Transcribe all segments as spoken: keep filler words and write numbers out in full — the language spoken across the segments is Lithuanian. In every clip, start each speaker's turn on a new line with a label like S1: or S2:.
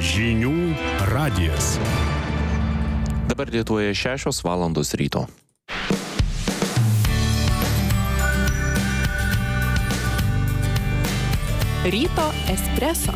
S1: Žinių radijas.
S2: Dabar Lietuvoje šešios valandos ryto.
S3: Ryto espreso.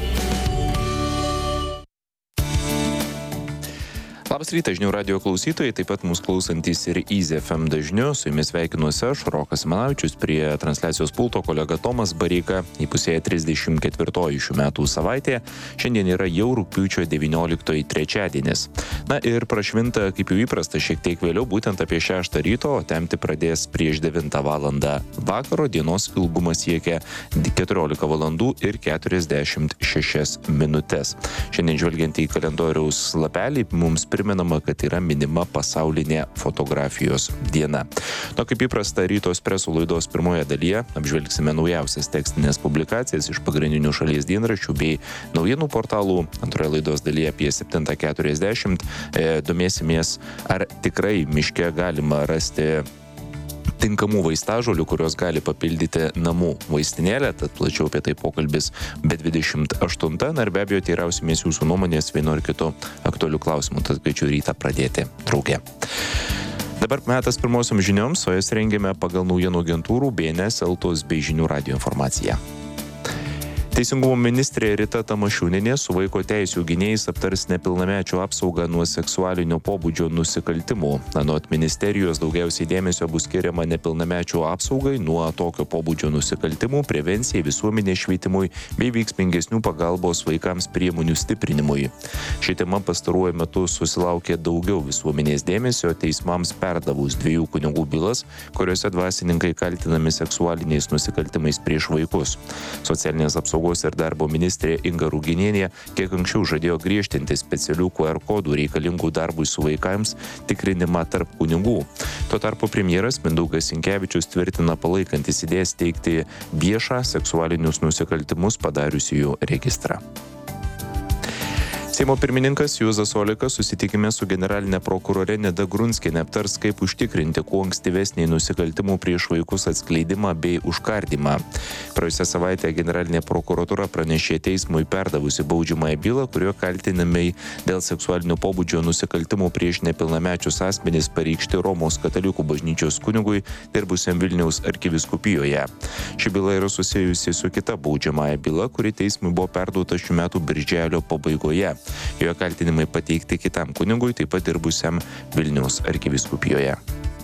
S2: Labas rytas, Žinių radijo klausytojai, taip pat mūsų klausantys ir Easy F M dažniu. Su jumis sveikinuosi aš, Rokas Simanavičius, prie transliacijos pulto kolega Tomas Bareika. Įpusėja trisdešimt ketvirtoji šių metų savaitė. Šiandien yra jau rugpjūčio devynioliktoji trečiadienis. Na ir prašvinta, kaip jau įprasta, šiek tiek vėliau, būtent apie šeštą ryto, o temti pradės prieš devintą valandą vakaro. Dienos ilgumas siekia keturiolika valandų ir keturiasdešimt šešias minutės. Šiandien žvelgiant į kalendoriaus lapelį, mums primenama, kad yra minima pasaulinė fotografijos diena. Na, kaip įprasta, Ryto espreso laidos pirmoje dalyje apžvelgsime naujausias tekstinės publikacijas iš pagrindinių šalies dienraščių bei naujienų portalų. Antroje laidos dalyje apie septintą keturiasdešimt e, domėsimės, ar tikrai miške galima rasti tinkamų vaistažolių, kurios gali papildyti namų vaistinėlę, tad plačiau apie tai pokalbis be dvidešimt aštunta. Na ir be abejo, teirausimės jūsų nuomonės vienu ar kitu aktualiu klausimu, tad kviečiu rytą pradėti drauge. Dabar metas pirmosiom žinioms, o jas rengiame pagal naujienų agentūrų B N S, Eltos bei Žinių radijo informaciją. Teisingumo ministrė Rita Tamašunienė su vaiko teisių gynėjais aptars nepilnamečių apsaugą nuo seksualinio pobūdžio nusikaltimų. Anot ministerijos daugiausiai dėmesio bus skiriama nepilnamečių apsaugai nuo tokio pobūdžio nusikaltimų, prevencijai, visuomenės švietimui bei veiksmingesnių pagalbos vaikams priemonių stiprinimui. Ši tema pastaruoju metu susilaukė daugiau visuomenės dėmesio teismams perdavus dviejų kunigų bylas, kuriuose dvasininkai kaltinami seksualiniais nusikaltimais prieš vaikus. Socialinės apsaugos ir darbo ministrė Inga Ruginienė kiek anksčiau žadėjo griežtinti specialių Q R kodų reikalingų darbui su vaikams tikrinimą tarp kunigų. Tuo tarpu premjeras Mindaugas Sinkevičius tvirtina palaikantis idėją steigti viešą seksualinius nusikaltimus padariusiųjų registrą. Seimo pirmininkas Juozas Olekas susitikime su generalinė prokurore Nida Grunskienė aptars, kaip užtikrinti kuo ankstyvesnį nusikaltimų prieš vaikus atskleidimą bei užkardymą. Praėjusią savaitę generalinė prokuratūra pranešė teismui perdavusi baudžiamąją bylą, kurioje kaltinamai dėl seksualinio pobūdžio nusikaltimų prieš nepilnamečius asmenis pareikšti Romos katalikų bažnyčios kunigui dirbusiam Vilniaus arkivyskupijoje. Ši byla yra susijusi su kita baudžiamąja byla, kuri teismui buvo perduota šių metų birželio pabaigoje. Joje kaltinimai pateikti kitam kunigui, taip pat dirbusiam Vilniaus arkivyskupijoje.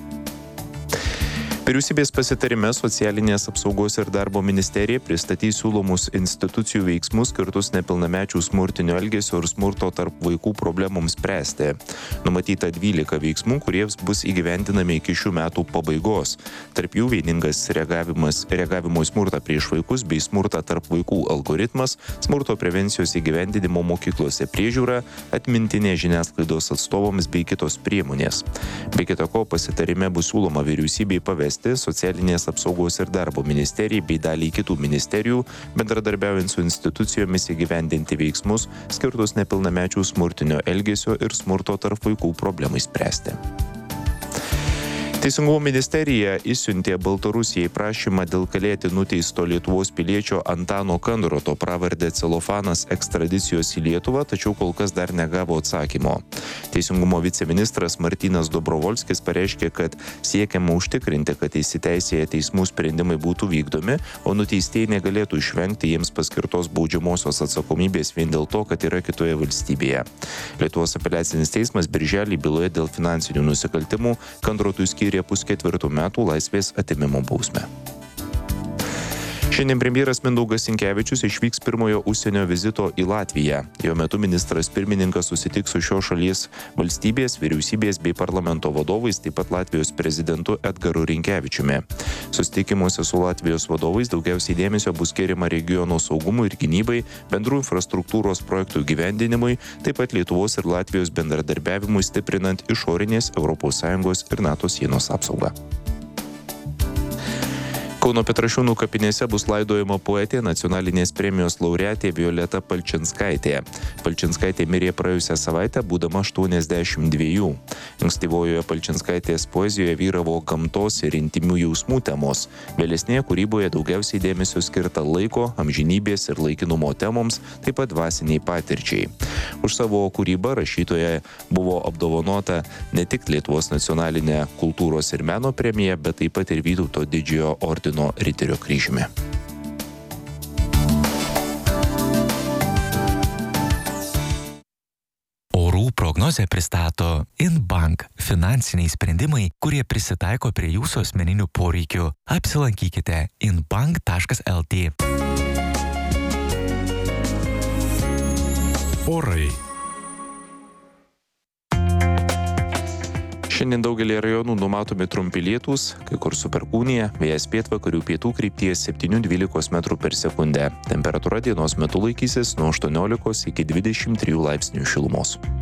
S2: Vyriausybės pasitarime Socialinės apsaugos ir darbo ministerija pristatys siūlomus institucijų veiksmus skirtus nepilnamečių smurtinio elgesio ir smurto tarp vaikų problemoms spręsti. Numatyta dvylika veiksmų, kuriems bus įgyvendinami iki šių metų pabaigos. Tarp jų vieningas reagavimas, reagavimo į smurtą prieš vaikus bei smurtą tarp vaikų algoritmas, smurto prevencijos įgyvendinimo mokyklose priežiūra, atmintinė žiniasklaidos atstovams bei kitos priemonės. Be kita ko, pasitarime bus siūloma vyriausybei pavesti Socialinės apsaugos ir darbo ministerijai bei daliai kitų ministerijų, bendradarbiaujant su institucijomis įgyvendinti veiksmus skirtus nepilnamečių smurtinio elgesio ir smurto tarp vaikų problemai spręsti. Teisingumo ministerija išsiuntė Baltarusijai prašymą dėl kalėti nuteisto Lietuvos piliečio Antano Kandroto pravarde Celofanas ekstradicijos į Lietuvą, tačiau kol kas dar negavo atsakymo. Teisingumo viceministras Martynas Dobrovolskis pareiškė, kad siekiama užtikrinti, kad įsiteisėję teismų sprendimai būtų vykdomi, o nuteistieji negalėtų išvengti jiems paskirtos baudžiamosios atsakomybės vien dėl to, kad yra kitoje valstybėje. Lietuvos apeliacinis teismas birželį byloje dėl finansinių nusikaltimų Kandrotui skyrė pusketvirtų metų laisvės atėmimo bausmę. Šiandien premjeras Mindaugas Sinkevičius išvyks pirmojo užsienio vizito į Latviją. Jo metu ministras pirmininkas susitiks su šios šalies valstybės, vyriausybės bei parlamento vadovais, taip pat Latvijos prezidentu Edgaru Rinkevičiumi. Susitikimuose su Latvijos vadovais daugiausiai dėmesio bus skiriama regiono saugumui ir gynybai, bendrų infrastruktūros projektų gyvendinimui, taip pat Lietuvos ir Latvijos bendradarbiavimui stiprinant išorinės Europos Sąjungos ir NATO sienos apsaugą. Kauno Petrašiūnų kapinėse bus laidojama poetė, nacionalinės premijos laureatė Violeta Palčinskaitė. Palčinskaitė mirė praėjusią savaitę, būdama aštuoniasdešimt dviejų. Ankstyvojoje Palčinskaitės poezijoje vyravo gamtos ir intymių jausmų temos. Vėlesnėje kūryboje daugiausiai dėmesio skirta laiko, amžinybės ir laikinumo temoms, taip pat dvasiniai patirčiai. Už savo kūrybą rašytoja buvo apdovanota ne tik Lietuvos nacionalinė kultūros ir meno premija, bet taip pat ir Vytauto didžiojo ordino riterio kryžiumi.
S4: Orų prognozę pristato Inbank – finansiniai sprendimai, kurie prisitaiko prie jūsų asmeninių poreikių. Apsilankykite inbank taškas lt.
S1: Orai.
S2: Šiandien daugelį rajonų numatomi trumpi lietūs, kai kur su perkūnija, vėjas pietvakarių pietų krypties septyni dvylika metrų per sekundę. Temperatūra dienos metu laikysis nuo aštuoniolikos iki dvidešimt trijų laipsnių šilumos.